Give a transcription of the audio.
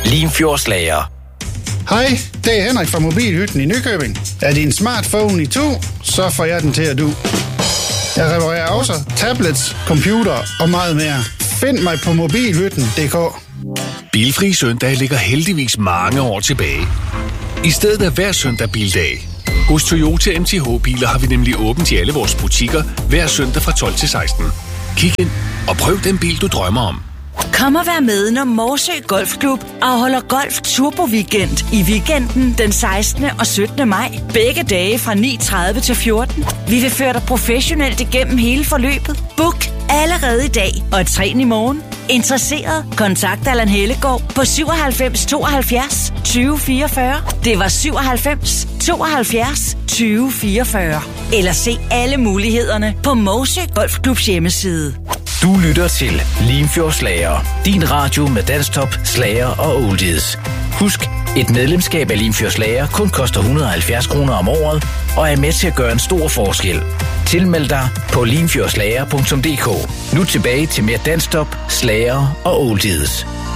Limfjordslager. Hej, det er Henrik fra Mobilhytten i Nykøbing. Er din smartphone i to, så får jeg den til at du. Jeg reparerer også tablets, computer og meget mere. Find mig på mobilhytten.dk. Bilfri søndag ligger heldigvis mange år tilbage. I stedet er hver søndag bildag. Hos Toyota MTH-biler har vi nemlig åbent i alle vores butikker hver søndag fra 12 til 16. Kig ind og prøv den bil, du drømmer om. Kom og vær med, når Morsø Golfklub afholder Golf Turbo Weekend i weekenden den 16. og 17. maj. Begge dage fra 9:30 til 14. Vi vil føre dig professionelt igennem hele forløbet. Book allerede i dag og træn i morgen. Interesseret? Kontakt Allan Hellegaard på 97 72 20 44. Det var 97 72 20 44. Eller se alle mulighederne på Morsø Golfklubs hjemmeside. Du lytter til Limfjordslager. Din radio med dansktop, slager og oldies. Husk, et medlemskab af Limfjordslager kun koster 170 kroner om året og er med til at gøre en stor forskel. Tilmeld dig på limfjordslager.dk. Nu tilbage til mere dansktop, slager og oldies.